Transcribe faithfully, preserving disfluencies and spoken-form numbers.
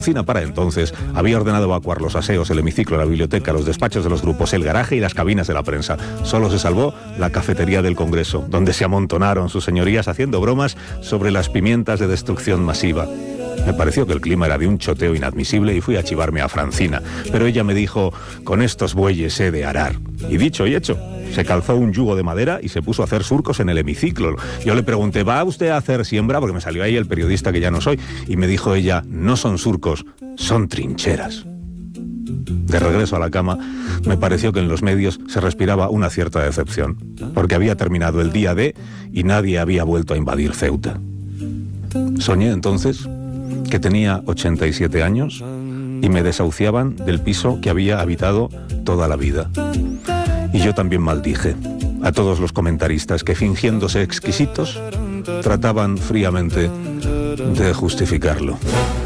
Cina para entonces había ordenado evacuar los aseos, el hemiciclo, la biblioteca, los despachos de los grupos, el garaje y las cabinas de la prensa. Solo se salvó la cafetería del Congreso, donde se amontonaron sus señorías haciendo bromas sobre las pimientas de destrucción masiva. Me pareció que el clima era de un choteo inadmisible y fui a chivarme a Francina. Pero ella me dijo, con estos bueyes he de arar. Y dicho y hecho, se calzó un yugo de madera y se puso a hacer surcos en el hemiciclo. Yo le pregunté, ¿va usted a hacer siembra? Porque me salió ahí el periodista que ya no soy. Y me dijo ella, no son surcos, son trincheras. De regreso a la cama, me pareció que en los medios se respiraba una cierta decepción, porque había terminado el día D y nadie había vuelto a invadir Ceuta. Soñé entonces que tenía ochenta y siete años y me desahuciaban del piso que había habitado toda la vida. Y yo también maldije a todos los comentaristas que, fingiéndose exquisitos, trataban fríamente de justificarlo.